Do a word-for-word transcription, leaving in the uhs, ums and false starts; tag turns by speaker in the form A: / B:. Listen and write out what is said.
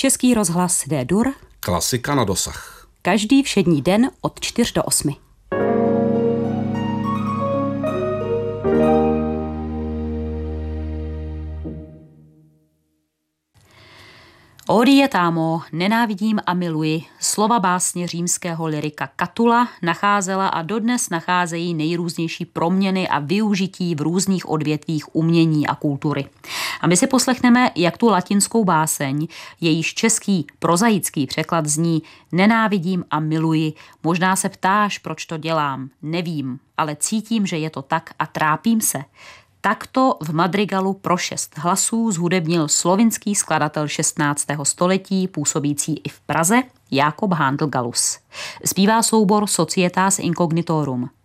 A: Český rozhlas D-dur.
B: Klasika na dosah.
A: Každý všední den od čtyř do osmi. Odie támo, nenávidím a miluji, slova básně římského lyrika Catula nacházela a dodnes nacházejí nejrůznější proměny a využití v různých odvětvích umění a kultury. A my si poslechneme, jak tu latinskou báseň, jejíž český prozaický překlad zní nenávidím a miluji, možná se ptáš, proč to dělám, nevím, ale cítím, že je to tak a trápím se. Takto v madrigalu pro šest hlasů zhudebnil slovinský skladatel šestnáctého století, působící i v Praze, Jákob Handl Gallus. Zpívá soubor Societas Incognitorum.